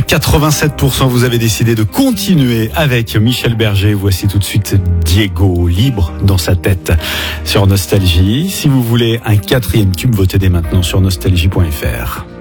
87%, vous avez décidé de continuer avec Michel Berger. Voici tout de suite Diego, libre dans sa tête sur Nostalgie. Si vous voulez un 4e tube, votez dès maintenant sur nostalgie.fr.